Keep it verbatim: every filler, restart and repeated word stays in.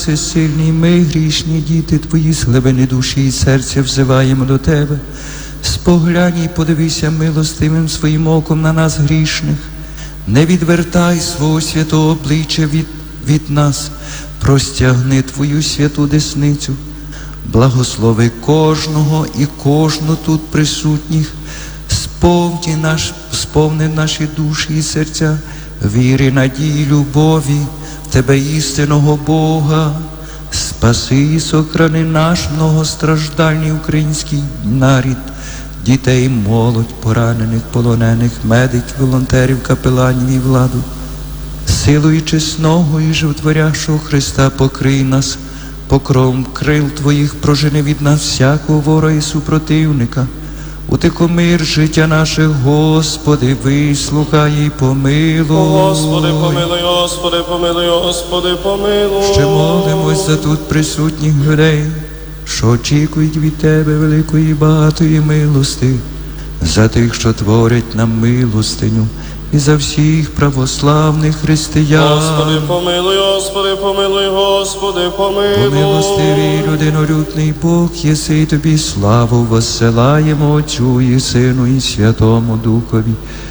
Всесильний, ми, грішні діти Твої, з глибини душі і серця взиваємо до Тебе. Споглянь і подивися милостивим своїм оком на нас грішних. Не відвертай свого святого обличчя від, від нас, простягни Твою святу десницю. Благослови кожного і кожну тут присутніх, сповни, наш, сповни наші душі і серця віри, надії, любові в Тебе, істинного Бога. Спаси і сохрани наш многостраждальний український нарід, дітей, молодь, поранених, полонених, медиків, волонтерів, капеланів і владу. Силою чесного і животворящого Христа покрий нас, покровом крил Твоїх прожени від нас всякого ворога і супротивника. Утихомир життя наше, Господи, вислухай і помилуй. Господи, помилуй, Господи, помилуй, Господи, помилуй. Ще молимось за тут присутніх людей, що очікують від Тебе великої і багатої милости, за тих, що творять нам милостиню, і за всіх православних християн. Господи, помилуй, Господи, помилуй, Господи, помилуй. Помилостивий, людинолюбний Бог, єси, Тобі славу воссилаємо Отцю і Сину і Святому Духові,